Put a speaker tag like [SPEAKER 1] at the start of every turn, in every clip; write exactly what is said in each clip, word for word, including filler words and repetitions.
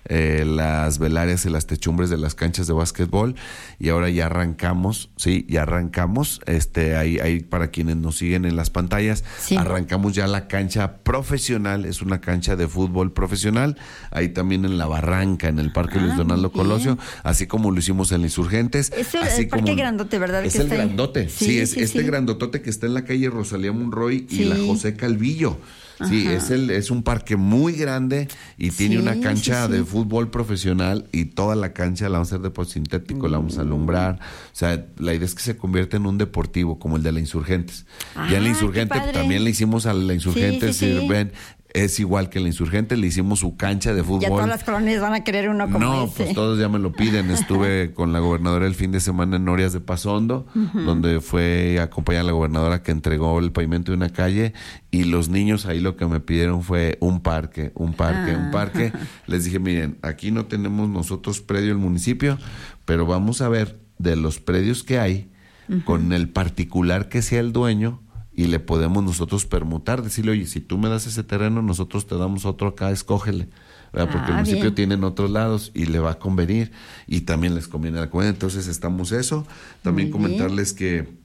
[SPEAKER 1] eh, las velarias y las techumbres de las canchas de básquetbol, y ahora ya arrancamos, sí, ya arrancamos, este, ahí, ahí para quienes nos siguen en las pantallas, sí. Arrancamos ya la cancha profesional, es una cancha de fútbol profesional, ahí también en la Barranca, en el Parque ah, Luis Donaldo Colosio, así como lo hicimos en Insurgentes.
[SPEAKER 2] Es el,
[SPEAKER 1] así
[SPEAKER 2] el parque
[SPEAKER 1] como,
[SPEAKER 2] grandote, ¿verdad?
[SPEAKER 1] Es
[SPEAKER 2] que
[SPEAKER 1] el
[SPEAKER 2] está
[SPEAKER 1] grandote,
[SPEAKER 2] ahí.
[SPEAKER 1] sí,
[SPEAKER 2] sí,
[SPEAKER 1] es
[SPEAKER 2] sí,
[SPEAKER 1] este
[SPEAKER 2] sí.
[SPEAKER 1] grandotote que está en la calle Rosalía Monroy y
[SPEAKER 2] sí.
[SPEAKER 1] la José Calvillo. Sí,
[SPEAKER 2] Ajá.
[SPEAKER 1] es el es un parque muy grande y tiene
[SPEAKER 2] sí,
[SPEAKER 1] una cancha
[SPEAKER 2] sí, sí.
[SPEAKER 1] de fútbol profesional, y toda la cancha la vamos a hacer de deporte sintético, mm. la vamos a alumbrar. O sea, la idea es que se convierta en un deportivo como el de la Insurgentes.
[SPEAKER 2] Ah,
[SPEAKER 1] ya en la Insurgente también le hicimos a la Insurgentes, sí, sí, sí. Ven, es igual que la Insurgente, le hicimos su cancha de fútbol.
[SPEAKER 2] Ya todas las colonias van a querer uno como
[SPEAKER 1] no,
[SPEAKER 2] ese.
[SPEAKER 1] pues todos ya me lo piden. Estuve con la gobernadora el fin de semana en Norias de Pasondo, uh-huh. donde fue acompañada la gobernadora que entregó el pavimento de una calle, y los niños ahí lo que me pidieron fue un parque, un parque, ah. un parque. Les dije, miren, aquí no tenemos nosotros predio el municipio, pero vamos a ver de los predios que hay, uh-huh. con el particular que sea el dueño, y le podemos nosotros permutar, decirle, oye, si tú me das ese terreno, nosotros te damos otro acá, escógele, ¿verdad? Porque ah, el municipio bien. Tiene en otros lados y le va a convenir, y también les conviene a la comunidad. Entonces estamos eso. También muy comentarles bien. que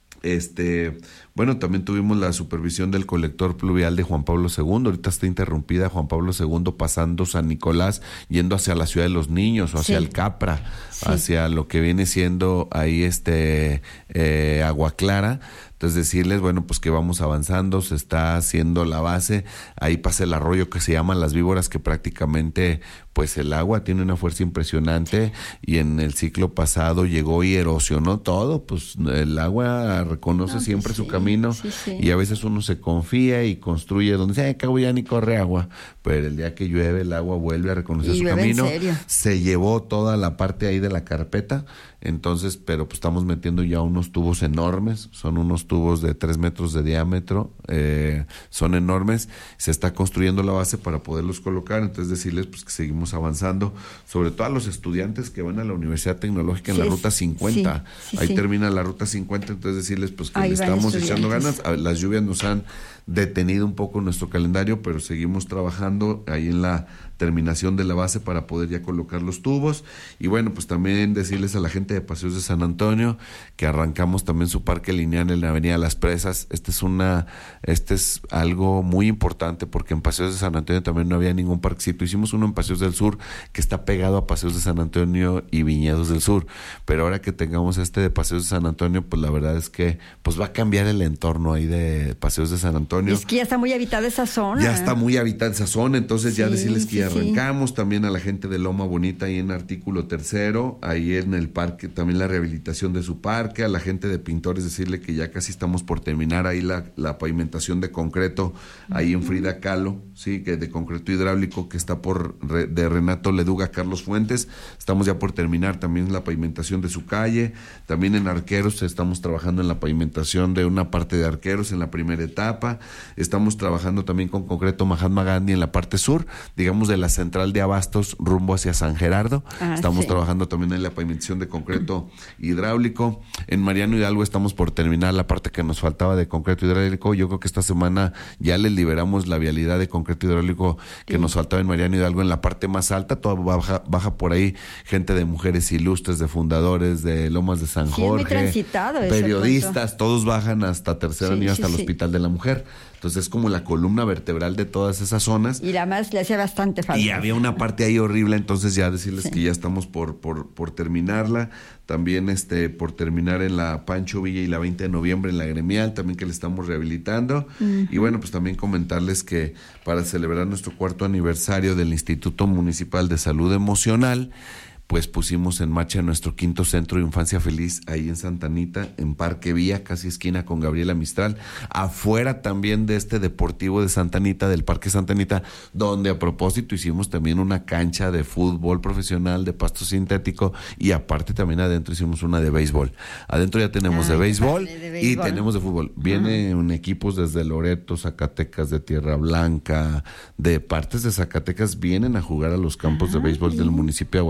[SPEAKER 1] Este, bueno, también tuvimos la supervisión del colector pluvial de Juan Pablo segundo. Ahorita está interrumpida Juan Pablo segundo, pasando San Nicolás, yendo hacia la Ciudad de los Niños o hacia sí. el Capra, sí. hacia lo que viene siendo ahí este eh, Agua Clara. Entonces decirles, bueno, pues que vamos avanzando, se está haciendo la base, ahí pasa el arroyo que se llama Las Víboras, que prácticamente pues el agua tiene una fuerza impresionante, y en el ciclo pasado llegó y erosionó todo, pues el agua reconoce no, siempre pues sí, su camino, sí, sí. y a veces uno se confía y construye donde dice, ay, cabo ya ni corre agua, pero el día que llueve el agua vuelve a reconocer y su camino, se llevó toda la parte ahí de la carpeta. Entonces, pero pues estamos metiendo ya unos tubos enormes, son unos tubos de tres metros de diámetro, eh, son enormes, se está construyendo la base para poderlos colocar. Entonces decirles pues que seguimos avanzando, sobre todo a los estudiantes que van a la Universidad Tecnológica en sí, la ruta cincuenta, sí, sí, ahí sí. termina la ruta cincuenta, entonces decirles pues que ahí le estamos echando ganas. Las lluvias nos han detenido un poco nuestro calendario, pero seguimos trabajando ahí en la terminación de la base para poder ya colocar los tubos. Y bueno, pues también decirles a la gente de Paseos de San Antonio que arrancamos también su parque lineal en la Avenida Las Presas. Este es una, este es algo muy importante, porque en Paseos de San Antonio también no había ningún parquecito. Hicimos uno en Paseos del Sur que está pegado a Paseos de San Antonio y Viñedos del Sur, pero ahora que tengamos este de Paseos de San Antonio, pues la verdad es que pues va a cambiar el entorno ahí de Paseos de San Antonio.
[SPEAKER 2] Es que ya está muy habitada esa zona.
[SPEAKER 1] Ya está muy habitada esa zona, entonces sí, ya decirles que sí, ya arrancamos. Sí. También a la gente de Loma Bonita ahí en Artículo Tercero, ahí en el parque, también la rehabilitación de su parque. A la gente de Pintores decirle que ya casi estamos por terminar ahí la, la pavimentación de concreto, ahí en Frida Kahlo, sí, que de concreto hidráulico, que está por de Renato Leduga Carlos Fuentes. Estamos ya por terminar también la pavimentación de su calle. También en Arqueros estamos trabajando en la pavimentación de una parte de Arqueros en la primera etapa. Estamos trabajando también con concreto Mahatma Gandhi en la parte sur, digamos de la central de Abastos rumbo hacia San Gerardo. Ah, estamos sí. trabajando también en la pavimentación de concreto hidráulico. En Mariano Hidalgo estamos por terminar la parte que nos faltaba de concreto hidráulico. Yo creo que esta semana ya les liberamos la vialidad de concreto hidráulico que sí. nos faltaba en Mariano Hidalgo en la parte más alta. Toda baja, baja por ahí gente de Mujeres Ilustres, de fundadores de Lomas de San
[SPEAKER 2] sí,
[SPEAKER 1] Jorge,
[SPEAKER 2] es muy transitado
[SPEAKER 1] periodistas, ese todos bajan hasta tercer sí, anillo, hasta sí, el
[SPEAKER 2] sí.
[SPEAKER 1] Hospital de la Mujer. Entonces es como la columna vertebral de todas esas zonas.
[SPEAKER 2] Y además le hacía bastante falta.
[SPEAKER 1] Y había una parte ahí horrible, entonces ya decirles sí. que ya estamos por, por, por terminarla. También este por terminar en la Pancho Villa y la veinte de noviembre en la Gremial, también que le estamos rehabilitando. Uh-huh. Y bueno, pues también comentarles que para celebrar nuestro cuarto aniversario del Instituto Municipal de Salud Emocional, pues pusimos en marcha nuestro quinto centro de infancia feliz ahí en Santa Anita, en Parque Vía, casi esquina con Gabriela Mistral, afuera también de este deportivo de Santa Anita, del Parque Santa Anita, donde a propósito hicimos también una cancha de fútbol profesional de pasto sintético, y aparte también adentro hicimos una de béisbol. Adentro ya tenemos ah, de, béisbol de béisbol y tenemos de fútbol. Vienen uh-huh. equipos desde Loreto, Zacatecas, de Tierra Blanca, de partes de Zacatecas, vienen a jugar a los campos uh-huh. de béisbol del municipio de Aguascalientes.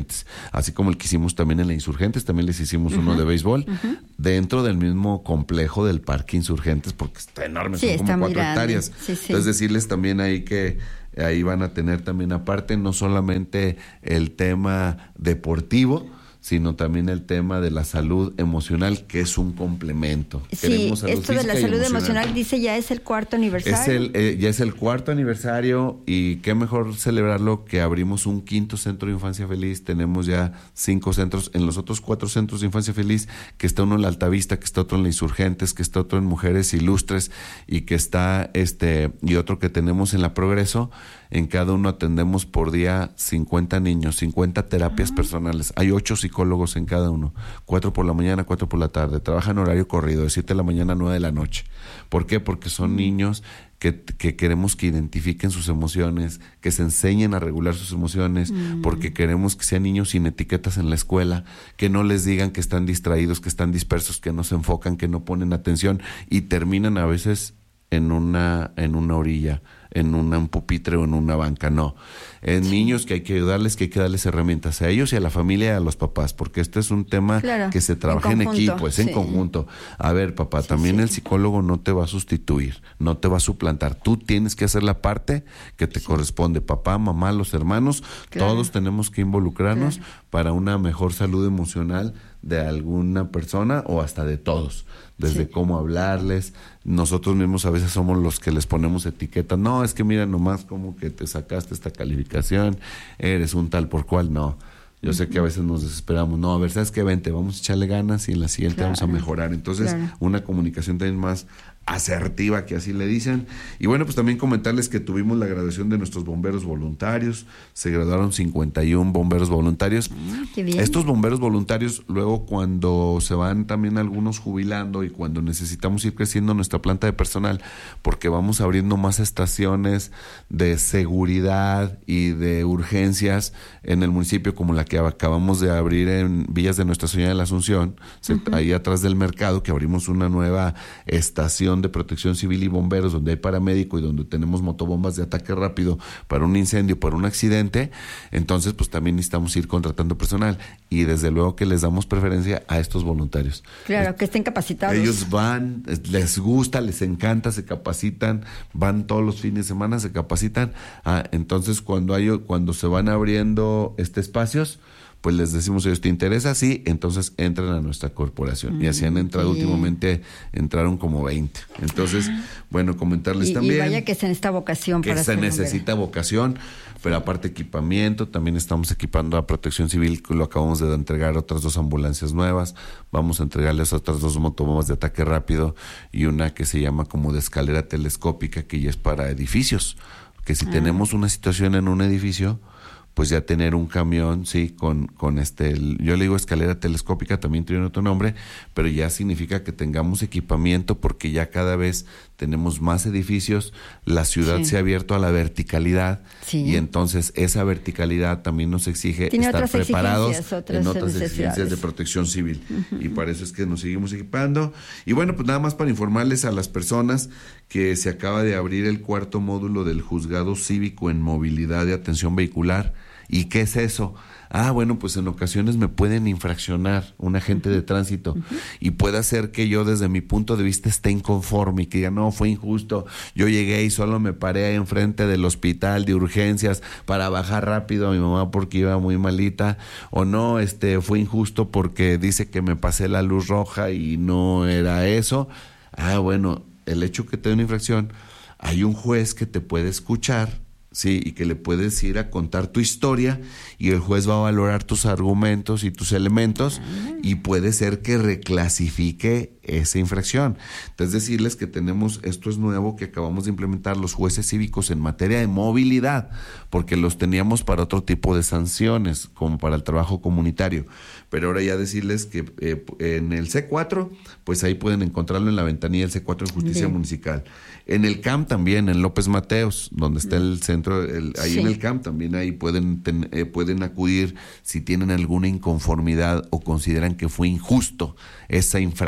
[SPEAKER 1] Insurgentes. Así como el que hicimos también en la Insurgentes, también les hicimos uh-huh. uno de béisbol, uh-huh. dentro del mismo complejo del Parque Insurgentes, porque está enorme,
[SPEAKER 2] sí,
[SPEAKER 1] son
[SPEAKER 2] está
[SPEAKER 1] como cuatro hectáreas.
[SPEAKER 2] Sí, sí.
[SPEAKER 1] Entonces decirles también ahí que ahí van a tener también aparte no solamente el tema deportivo, sino también el tema de la salud emocional, que es un complemento.
[SPEAKER 2] Sí, esto de la salud emocional, dice, ya es el cuarto aniversario.
[SPEAKER 1] Es el, eh, ya es el cuarto aniversario y qué mejor celebrarlo que abrimos un quinto centro de infancia feliz. Tenemos ya cinco centros, en los otros cuatro centros de infancia feliz, que está uno en la Altavista, que está otro en la Insurgentes, que está otro en Mujeres Ilustres y que está este y otro que tenemos en la Progreso. En cada uno atendemos por día cincuenta niños, cincuenta terapias uh-huh. personales. Hay ocho psicólogos en cada uno, cuatro por la mañana, cuatro por la tarde. Trabajan horario corrido, de siete de la mañana a nueve de la noche. ¿Por qué? Porque son uh-huh. niños que, que queremos que identifiquen sus emociones, que se enseñen a regular sus emociones, uh-huh. porque queremos que sean niños sin etiquetas en la escuela, que no les digan que están distraídos, que están dispersos, que no se enfocan, que no ponen atención y terminan a veces en una, en una orilla, en una, un pupitre o en una banca, no. En sí. niños que hay que ayudarles, que hay que darles herramientas a ellos y a la familia y a los papás, porque este es un tema claro, que se trabaja en, en equipo, es sí. en conjunto. A ver, papá, sí, también sí. el psicólogo no te va a sustituir, no te va a suplantar. Tú tienes que hacer la parte que te sí. corresponde. Papá, mamá, los hermanos, claro. todos tenemos que involucrarnos claro. para una mejor salud emocional de alguna persona o hasta de todos. Desde sí. cómo hablarles. Nosotros mismos a veces somos los que les ponemos etiquetas. No, es que mira nomás como que te sacaste esta calificación, eres un tal por cual. No, yo uh-huh. sé que a veces nos desesperamos. No, a ver, ¿sabes qué? Vente, vamos a echarle ganas y en la siguiente claro. vamos a mejorar. Entonces, claro. una comunicación también más asertiva, que así le dicen. Y bueno, pues también comentarles que tuvimos la graduación de nuestros bomberos voluntarios. Se graduaron cincuenta y uno bomberos voluntarios.
[SPEAKER 2] Qué bien.
[SPEAKER 1] Estos bomberos voluntarios, luego cuando se van también algunos jubilando y cuando necesitamos ir creciendo nuestra planta de personal, porque vamos abriendo más estaciones de seguridad y de urgencias en el municipio, como la que acabamos de abrir en Villas de Nuestra Señora de la Asunción, uh-huh. ahí atrás del mercado, que abrimos una nueva estación de protección civil y bomberos, donde hay paramédico y donde tenemos motobombas de ataque rápido para un incendio, para un accidente. Entonces pues también necesitamos ir contratando personal y desde luego que les damos preferencia a estos voluntarios.
[SPEAKER 2] Claro, eh, que estén capacitados.
[SPEAKER 1] Ellos van, les gusta, les encanta, se capacitan, van todos los fines de semana, se capacitan. Ah, entonces cuando hay, cuando se van abriendo este espacios, pues les decimos a ellos, ¿te interesa? Sí, entonces entran a nuestra corporación. Mm, y así han entrado sí. últimamente, entraron como veinte. Entonces, bueno, comentarles
[SPEAKER 2] y,
[SPEAKER 1] también.
[SPEAKER 2] Y vaya que se necesita vocación
[SPEAKER 1] que
[SPEAKER 2] para
[SPEAKER 1] se
[SPEAKER 2] ser
[SPEAKER 1] necesita
[SPEAKER 2] bombero.
[SPEAKER 1] vocación, pero aparte equipamiento, también estamos equipando a Protección Civil, que lo acabamos de entregar otras dos ambulancias nuevas, vamos a entregarles otras dos motobombas de ataque rápido y una que se llama como de escalera telescópica, que ya es para edificios, que si ah. tenemos una situación en un edificio, pues ya tener un camión, sí, con, con este, el, yo le digo escalera telescópica, también tiene otro nombre, pero ya significa que tengamos equipamiento porque ya cada vez tenemos más edificios, la ciudad sí. se ha abierto a la verticalidad sí. y entonces esa verticalidad también nos exige
[SPEAKER 2] tiene
[SPEAKER 1] estar preparados
[SPEAKER 2] otras
[SPEAKER 1] en otras exigencias de protección civil uh-huh. y para eso es que nos seguimos equipando. Y bueno, pues nada más para informarles a las personas que se acaba de abrir el cuarto módulo del Juzgado Cívico en Movilidad de Atención Vehicular. ¿Y qué es eso? Ah, bueno, pues en ocasiones me pueden infraccionar un agente de tránsito uh-huh. y puede hacer que yo desde mi punto de vista esté inconforme y que diga, no, fue injusto, yo llegué y solo me paré ahí enfrente del hospital de urgencias para bajar rápido a mi mamá porque iba muy malita, o no, este, fue injusto porque dice que me pasé la luz roja y no era eso. Ah, bueno, el hecho que te dé una infracción, hay un juez que te puede escuchar, sí, y que le puedes ir a contar tu historia y el juez va a valorar tus argumentos y tus elementos y puede ser que reclasifique esa infracción. Entonces decirles que tenemos, esto es nuevo que acabamos de implementar los jueces cívicos en materia de movilidad, porque los teníamos para otro tipo de sanciones, como para el trabajo comunitario. Pero ahora ya decirles que eh, en el C cuatro, pues ahí pueden encontrarlo en la ventanilla del C cuatro en Justicia Bien. Municipal. En el C A M también, en López Mateos, donde está el centro, el, ahí sí. en el C A M también ahí pueden, ten, eh, pueden acudir si tienen alguna inconformidad o consideran que fue injusto esa infracción que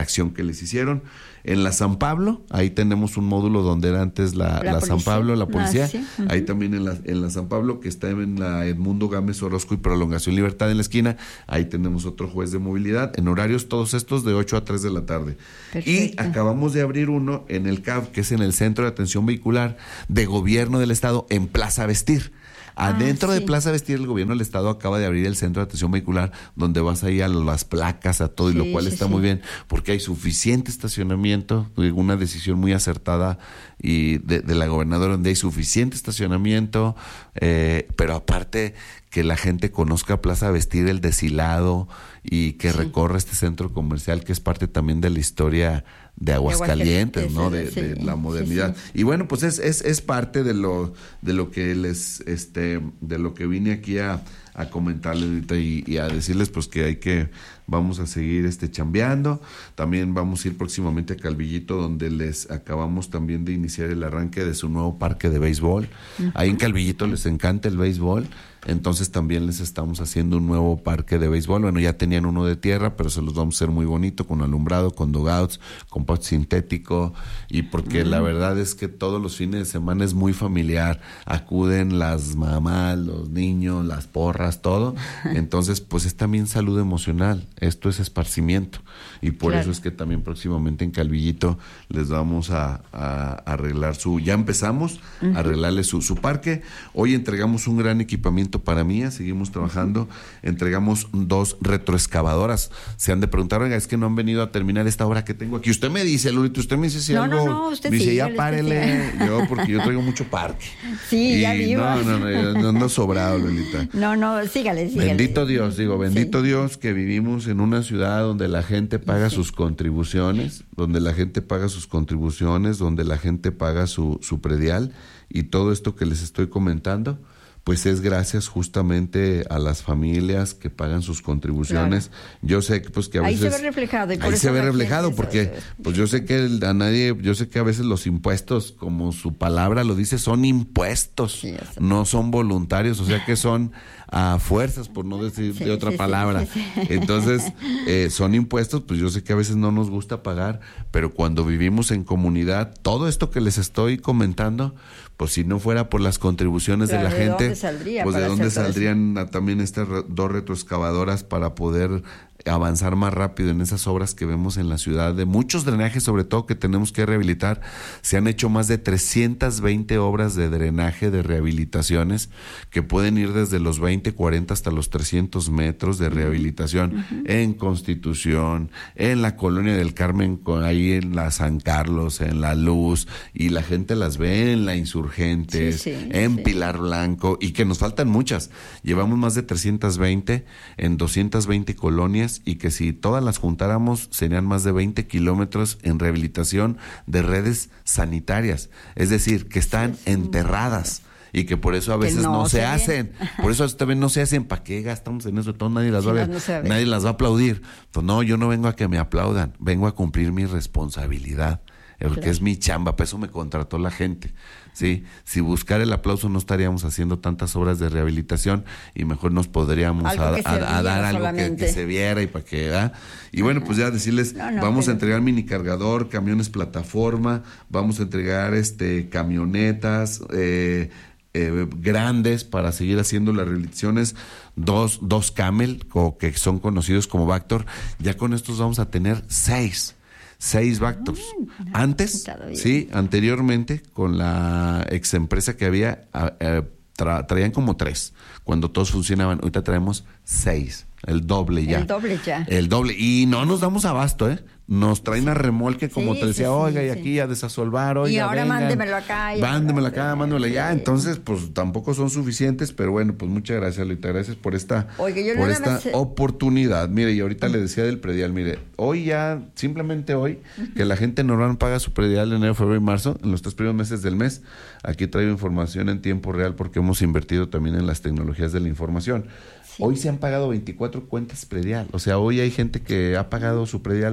[SPEAKER 1] les hicieron. En la San Pablo, ahí tenemos un módulo donde era antes la, la, la San Pablo, la policía. Ah, sí. Uh-huh. Ahí también en la, en la San Pablo, que está en la Edmundo Gámez Orozco y Prolongación Libertad en la esquina. Ahí tenemos otro juez de movilidad. En horarios todos estos de ocho a tres de la tarde. Perfecto. Y acabamos de abrir uno en el C A V, que es en el Centro de Atención Vehicular de Gobierno del Estado, en Plaza Vestir. Adentro ah, sí. de Plaza Vestir, el gobierno del estado acaba de abrir el centro de atención vehicular, donde vas ahí a las placas, a todo, sí, y lo cual sí, está sí. muy bien, porque hay suficiente estacionamiento, una decisión muy acertada y de, de la gobernadora, donde hay suficiente estacionamiento, eh, pero aparte que la gente conozca Plaza Vestir, el deshilado, y que sí. recorra este centro comercial, que es parte también de la historia de Aguascalientes, ¿no? De, sí, de la modernidad. Sí, sí. Y bueno, pues es, es, es parte de lo, de lo que les, este, de lo que vine aquí a, a comentarles ahorita y, y a decirles pues que hay que, vamos a seguir este chambeando. También vamos a ir próximamente a Calvillito, donde les acabamos también de iniciar el arranque de su nuevo parque de béisbol. Uh-huh. Ahí en Calvillito les encanta el béisbol. Entonces también les estamos haciendo un nuevo parque de béisbol. Bueno, ya tenían uno de tierra, pero se los vamos a hacer muy bonito, con alumbrado, con dugouts, con pasto sintético, y porque mm. la verdad es que todos los fines de semana es muy familiar. Acuden las mamás, los niños, las porras, todo. Entonces, pues es también salud emocional. Esto es esparcimiento. Y por claro. eso es que también próximamente en Calvillito les vamos a, a, a arreglar su... Ya empezamos uh-huh. a arreglarle su, su parque. Hoy entregamos un gran equipamiento para Mía, seguimos trabajando. Uh-huh. Entregamos dos retroexcavadoras. Se han de preguntar, oiga, es que no han venido a terminar esta obra que tengo aquí. Usted me dice, Lulito, usted me dice si
[SPEAKER 2] no,
[SPEAKER 1] algo...
[SPEAKER 2] No, no, usted
[SPEAKER 1] me dice,
[SPEAKER 2] sí,
[SPEAKER 1] ya párele.
[SPEAKER 2] Sí.
[SPEAKER 1] Yo, porque yo traigo mucho parque.
[SPEAKER 2] Sí,
[SPEAKER 1] y
[SPEAKER 2] ya vivo.
[SPEAKER 1] No, no, no, no, no sobrado, Lulita.
[SPEAKER 2] No, no, sígale, sígale.
[SPEAKER 1] Bendito Dios, digo, bendito
[SPEAKER 2] sí.
[SPEAKER 1] Dios que vivimos en una ciudad donde la gente paga sí. sus contribuciones, donde la gente paga sus contribuciones, donde la gente paga su, su predial, y todo esto que les estoy comentando, pues es gracias justamente a las familias que pagan sus contribuciones. Claro. Yo sé que pues que a
[SPEAKER 2] ahí
[SPEAKER 1] veces
[SPEAKER 2] se ve reflejado, y por
[SPEAKER 1] ahí
[SPEAKER 2] eso
[SPEAKER 1] se ve reflejado
[SPEAKER 2] eso,
[SPEAKER 1] porque
[SPEAKER 2] eso, eso.
[SPEAKER 1] pues yo sé que a nadie, yo sé que a veces los impuestos, como su palabra lo dice, son impuestos, sí, no son voluntarios, o sea que son a fuerzas, por no decir sí, de otra sí, palabra. Sí, sí, sí. Entonces, eh, son impuestos, pues yo sé que a veces no nos gusta pagar, pero cuando vivimos en comunidad, todo esto que les estoy comentando, pues si no fuera por las contribuciones claro, de la
[SPEAKER 2] ¿de
[SPEAKER 1] gente,
[SPEAKER 2] dónde saldría
[SPEAKER 1] pues de dónde saldrían a, también estas re, dos retroexcavadoras para poder avanzar más rápido en esas obras que vemos en la ciudad, de muchos drenajes sobre todo que tenemos que rehabilitar. Se han hecho más de trescientas veinte obras de drenaje, de rehabilitaciones, que pueden ir desde los veinte, cuarenta hasta los trescientos metros de rehabilitación uh-huh. en Constitución, en la Colonia del Carmen, ahí en la San Carlos, en La Luz, y la gente las ve en la Insurgentes, sí, sí, en sí. Pilar Blanco, y que nos faltan muchas. Llevamos más de trescientas veinte en doscientas veinte colonias, y que si todas las juntáramos serían más de veinte kilómetros en rehabilitación de redes sanitarias, es decir, que están sí, sí. enterradas y que por eso a veces no, no se, se hacen, por eso también no se hacen. ¿Para qué gastamos en eso? Todo nadie las sí, va a ver, no ver. Nadie las va a aplaudir. Pues no, yo no vengo a que me aplaudan, vengo a cumplir mi responsabilidad, porque claro. es mi chamba, para eso me contrató la gente. Sí, si buscar el aplauso no estaríamos haciendo tantas obras de rehabilitación, y mejor nos podríamos a, a, a dar algo que, que se viera y para que ¿eh? Y bueno, pues ya decirles, no, no, vamos pero... a entregar mini cargador, camiones plataforma, vamos a entregar este camionetas eh, eh, grandes para seguir haciendo las rehabilitaciones, dos, dos Camel, o que son conocidos como Vactor. Ya con estos vamos a tener seis. Seis Vactors. Antes, sí, anteriormente, con la ex empresa que había, eh, tra- traían como tres, cuando todos funcionaban. Ahorita traemos seis, el doble ya.
[SPEAKER 2] El doble ya.
[SPEAKER 1] El doble, y no nos damos abasto, ¿eh? Nos traen sí. a remolque, como sí, te decía, sí, oiga, sí, y aquí sí. a desasolvar, oiga,
[SPEAKER 2] y ahora
[SPEAKER 1] vengan,
[SPEAKER 2] mándemelo acá. Y
[SPEAKER 1] mándemelo acá, mándemelo allá. Entonces, pues tampoco son suficientes, pero bueno, pues muchas gracias, Lita, gracias por esta, oiga, yo por esta más... oportunidad. Mire, y ahorita uh-huh. le decía del predial, mire, hoy ya, simplemente hoy, uh-huh. que la gente normal paga su predial en enero, febrero y marzo, en los tres primeros meses del mes. Aquí traigo información en tiempo real porque hemos invertido también en las tecnologías de la información. Sí. Hoy se han pagado veinticuatro cuentas predial, o sea, hoy hay gente que ha pagado su predial veinticuatro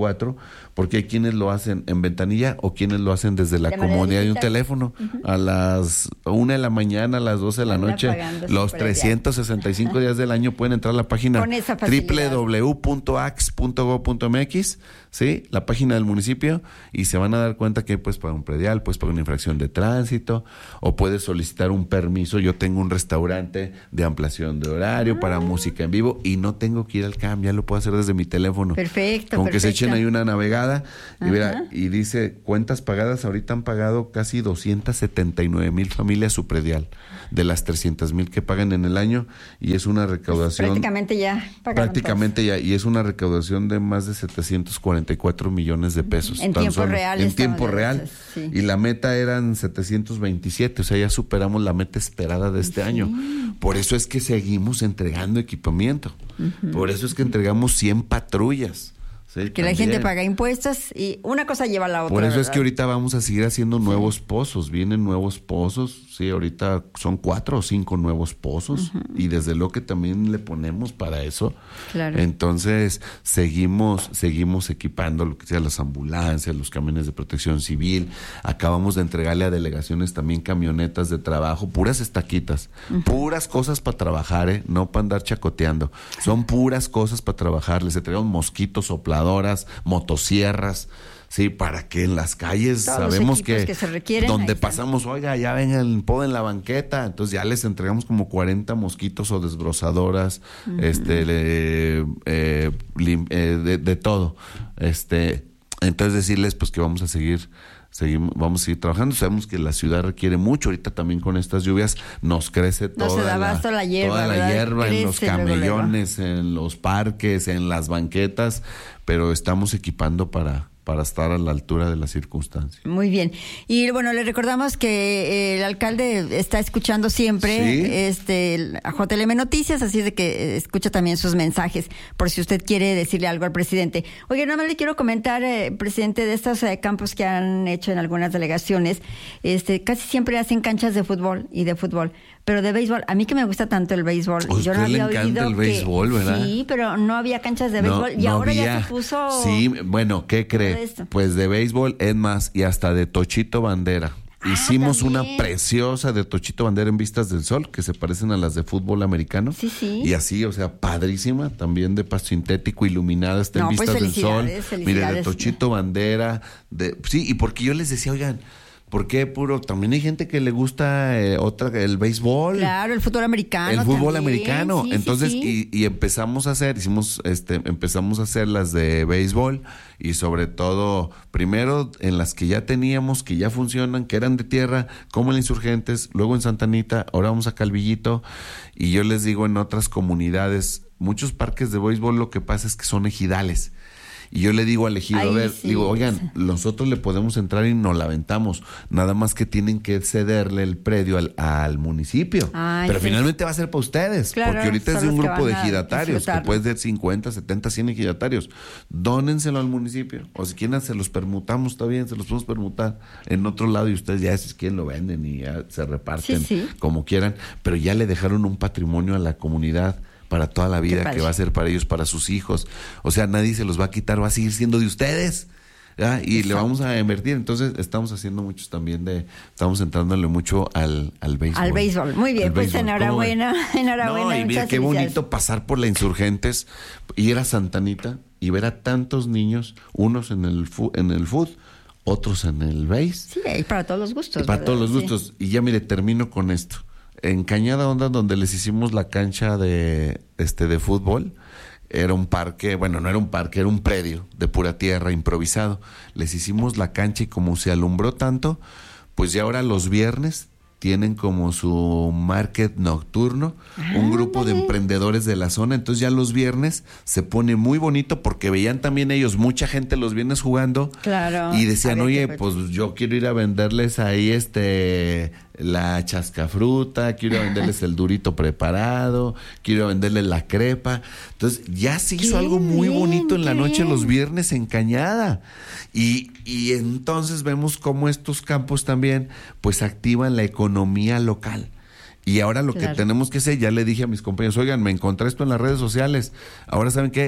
[SPEAKER 1] veinticuatro, porque hay quienes lo hacen en ventanilla o quienes lo hacen desde la comodidad de un teléfono. Uh-huh. A las una de la mañana, a las doce de la noche, los trescientos sesenta y cinco días del año pueden entrar a la página doble u doble u doble u punto a x punto gob punto m x, ¿sí? La página del municipio, y se van a dar cuenta que puedes pagar un predial, puedes pagar una infracción de tránsito, o puedes solicitar un permiso. Yo tengo un restaurante de ampliación de horario ah. para música en vivo y no tengo que ir al C A M, ya lo puedo hacer desde mi teléfono.
[SPEAKER 2] Perfecto.
[SPEAKER 1] Con
[SPEAKER 2] perfecto.
[SPEAKER 1] que se echen ahí una navegada y, mira, y dice, cuentas pagadas, ahorita han pagado casi doscientas setenta y nueve mil familias su predial, de las trescientas mil que pagan en el año, y es una recaudación...
[SPEAKER 2] Pues prácticamente ya pagaron
[SPEAKER 1] Prácticamente
[SPEAKER 2] todos.
[SPEAKER 1] ya, y es una recaudación de más de setecientos cuarenta y cuatro millones de pesos.
[SPEAKER 2] En tiempo
[SPEAKER 1] solo,
[SPEAKER 2] real.
[SPEAKER 1] En tiempo real.
[SPEAKER 2] Veces, sí.
[SPEAKER 1] Y la meta eran setecientos veintisiete, o sea, ya superamos la meta esperada de este sí. año. Por eso es que seguimos entregando equipamiento. Uh-huh. Por eso es que entregamos cien patrullas. Sí,
[SPEAKER 2] que
[SPEAKER 1] también.
[SPEAKER 2] La gente paga impuestos y una cosa lleva a la otra.
[SPEAKER 1] Por eso
[SPEAKER 2] ¿verdad?
[SPEAKER 1] Es que ahorita vamos a seguir haciendo nuevos sí. pozos, vienen nuevos pozos, sí, ahorita son cuatro o cinco nuevos pozos uh-huh. y desde luego que también le ponemos para eso.
[SPEAKER 2] Claro.
[SPEAKER 1] Entonces seguimos, seguimos equipando lo que sea las ambulancias, los camiones de protección civil. Acabamos de entregarle a delegaciones también camionetas de trabajo, puras estaquitas, uh-huh. puras cosas para trabajar, ¿eh? No para andar chacoteando, son puras cosas para trabajar. Les entregamos mosquitos soplados, motosierras, sí, para que en las calles
[SPEAKER 2] todos
[SPEAKER 1] sabemos que,
[SPEAKER 2] que se requieren,
[SPEAKER 1] donde pasamos, oiga, ya vengan, poden la banqueta, entonces ya les entregamos como cuarenta mosquitos o desbrozadoras, uh-huh. este, le, eh, lim, eh, de, de todo, este, entonces decirles pues que vamos a seguir Seguimos, vamos a seguir trabajando. Sabemos que la ciudad requiere mucho. Ahorita también con estas lluvias nos crece toda,
[SPEAKER 2] no se da
[SPEAKER 1] la,
[SPEAKER 2] la hierba,
[SPEAKER 1] toda la hierba en los camellones,
[SPEAKER 2] luego, luego.
[SPEAKER 1] en los parques, en las banquetas, pero estamos equipando para... para estar a la altura de las circunstancias.
[SPEAKER 2] Muy bien. Y bueno, le recordamos que el alcalde está escuchando siempre ¿Sí? este a J L M Noticias, así de que escucha también sus mensajes, por si usted quiere decirle algo al presidente. Oye, nada más le quiero comentar, eh, presidente, de estos eh, campos que han hecho en algunas delegaciones, este casi siempre hacen canchas de fútbol y de fútbol, pero de béisbol. A mí que me gusta tanto el béisbol.
[SPEAKER 1] A usted
[SPEAKER 2] Yo no
[SPEAKER 1] le
[SPEAKER 2] había
[SPEAKER 1] encanta
[SPEAKER 2] oído
[SPEAKER 1] el béisbol,
[SPEAKER 2] que,
[SPEAKER 1] ¿verdad?
[SPEAKER 2] Sí, pero no había canchas de
[SPEAKER 1] no,
[SPEAKER 2] béisbol y
[SPEAKER 1] no
[SPEAKER 2] ahora
[SPEAKER 1] había.
[SPEAKER 2] ya se puso...
[SPEAKER 1] Sí, bueno, ¿qué cree? Pues de béisbol, es más, y hasta de Tochito Bandera. Ah, Hicimos también. Una preciosa de Tochito Bandera en Vistas del Sol, que se parecen a las de fútbol americano.
[SPEAKER 2] Sí, sí.
[SPEAKER 1] Y así, o sea, padrísima, también de pasto sintético, iluminada, está
[SPEAKER 2] no,
[SPEAKER 1] en Vistas
[SPEAKER 2] pues
[SPEAKER 1] del Sol. Mire, de
[SPEAKER 2] felicidades.
[SPEAKER 1] Tochito Bandera. De, sí, y porque yo les decía, oigan, ¿por qué puro? También hay gente que le gusta eh, otra el béisbol.
[SPEAKER 2] Claro, el fútbol americano.
[SPEAKER 1] El fútbol
[SPEAKER 2] también.
[SPEAKER 1] americano.
[SPEAKER 2] Sí,
[SPEAKER 1] Entonces,
[SPEAKER 2] sí, sí.
[SPEAKER 1] Y, y empezamos a hacer, hicimos, este, empezamos a hacer las de béisbol y sobre todo, primero en las que ya teníamos, que ya funcionan, que eran de tierra, como en Insurgentes, luego en Santa Anita, ahora vamos a Calvillito, y yo les digo en otras comunidades, muchos parques de béisbol lo que pasa es que son ejidales. Y yo le digo al ejido, Ay, a ver, sí, digo, oigan, sí. nosotros le podemos entrar y nos la aventamos, nada más que tienen que cederle el predio al, al municipio. Ay, pero sí. finalmente va a ser para ustedes, claro, porque ahorita es de un grupo de ejidatarios, que puede ser cincuenta, setenta, cien ejidatarios. Dónenselo al municipio, o si quieren se los permutamos, está bien, se los podemos permutar en otro lado y ustedes ya si quieren lo venden y ya se reparten sí, sí. como quieran, pero ya le dejaron un patrimonio a la comunidad para toda la vida, que va a ser para ellos, para sus hijos. O sea, nadie se los va a quitar, va a seguir siendo de ustedes. ¿Ya? Y Exacto. le vamos a invertir. Entonces, estamos haciendo muchos también de... Estamos entrándole mucho al, al béisbol.
[SPEAKER 2] Al béisbol. Muy bien, al pues béisbol. enhorabuena. Enhorabuena.
[SPEAKER 1] No, y mira, qué bonito pasar por la Insurgentes, ir a Santa Anita y ver a tantos niños, unos en el fu- en el food, otros en el béis.
[SPEAKER 2] Sí, y para todos los gustos.
[SPEAKER 1] Y para
[SPEAKER 2] ¿verdad?
[SPEAKER 1] todos los gustos. Sí. Y ya, mire, termino con esto. En Cañada Honda, donde les hicimos la cancha de este de fútbol, era un parque, bueno, no era un parque, era un predio de pura tierra improvisado. Les hicimos la cancha y como se alumbró tanto, pues ya ahora los viernes tienen como su market nocturno, ah, un grupo vale. de emprendedores de la zona. Entonces ya los viernes se pone muy bonito porque veían también ellos mucha gente los viernes jugando.
[SPEAKER 2] Claro.
[SPEAKER 1] Y decían, oye, pues yo quiero ir a venderles ahí este la chascafruta, quiero venderles el durito preparado, quiero venderles la crepa. Entonces ya se hizo algo muy bien, bonito en la noche los viernes en Cañada. Y, y entonces vemos cómo estos campos también pues activan la economía local. Y ahora lo claro. que tenemos que hacer, ya le dije a mis compañeros, oigan, me encontré esto en las redes sociales, ahora ¿saben qué?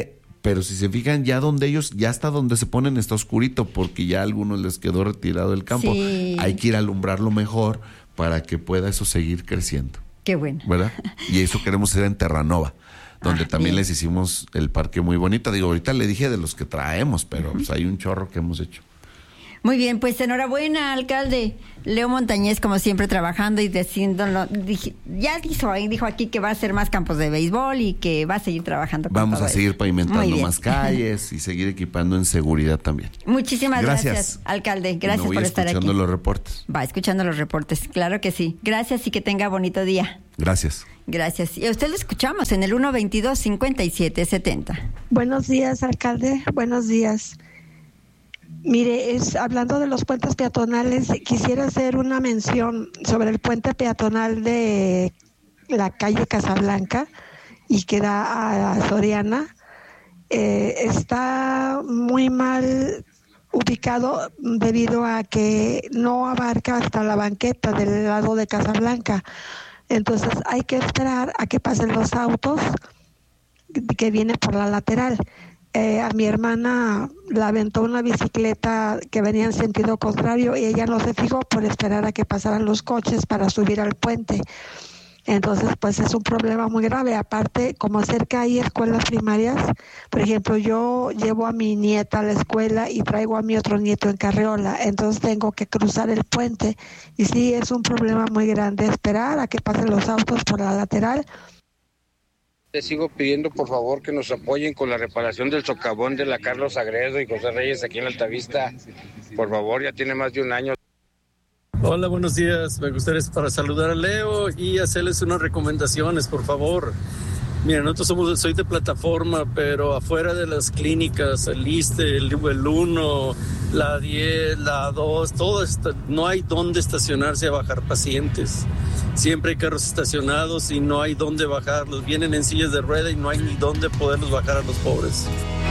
[SPEAKER 1] Pero si se fijan, ya donde ellos, ya hasta donde se ponen está oscurito, porque ya a algunos les quedó retirado el campo. Sí. Hay que ir a alumbrarlo mejor para que pueda eso seguir creciendo.
[SPEAKER 2] Qué bueno.
[SPEAKER 1] ¿Verdad? Y eso queremos hacer en Terranova, donde ah, también bien. les hicimos el parque muy bonito. Digo, ahorita le dije de los que traemos, pero uh-huh. pues hay un chorro que hemos hecho.
[SPEAKER 2] Muy bien, pues enhorabuena, alcalde. Leo Montañez, como siempre, trabajando y diciéndolo. Dije, ya dijo, dijo aquí que va a hacer más campos de béisbol y que va a seguir trabajando con
[SPEAKER 1] Vamos
[SPEAKER 2] todo
[SPEAKER 1] a seguir
[SPEAKER 2] eso.
[SPEAKER 1] pavimentando más calles y seguir equipando en seguridad también.
[SPEAKER 2] Muchísimas gracias, gracias alcalde. Gracias por estar aquí.
[SPEAKER 1] escuchando los reportes.
[SPEAKER 2] Va escuchando los reportes, claro que sí. Gracias y que tenga bonito día.
[SPEAKER 1] Gracias.
[SPEAKER 2] Gracias. Y a usted lo escuchamos en el uno veintidós cincuenta y siete setenta.
[SPEAKER 3] Buenos días, alcalde. Buenos días. Mire, es hablando de los puentes peatonales, quisiera hacer una mención sobre el puente peatonal de la calle Casablanca y que da a Soriana. Eh, está muy mal ubicado debido a que no abarca hasta la banqueta del lado de Casablanca. Entonces hay que esperar a que pasen los autos que vienen por la lateral. Eh, a mi hermana la aventó una bicicleta que venía en sentido contrario y ella no se fijó por esperar a que pasaran los coches para subir al puente. Entonces, pues es un problema muy grave. Aparte, como cerca hay escuelas primarias, por ejemplo, yo llevo a mi nieta a la escuela y traigo a mi otro nieto en carriola, entonces tengo que cruzar el puente. Y sí, es un problema muy grande esperar a que pasen los autos por la lateral.
[SPEAKER 4] Les sigo pidiendo por favor que nos apoyen con la reparación del socavón de la Carlos Agredo y José Reyes aquí en Altavista. Por favor, ya tiene más de un año.
[SPEAKER 5] Hola, buenos días. Me gustaría para saludar a Leo y hacerles unas recomendaciones, por favor. Mira, nosotros somos, soy de plataforma, pero afuera de las clínicas, el ISSSTE, el uno, la diez, la dos, todo está, no hay dónde estacionarse a bajar pacientes. Siempre hay carros estacionados y no hay dónde bajarlos. Vienen en sillas de rueda y no hay ni dónde poderlos bajar a los pobres.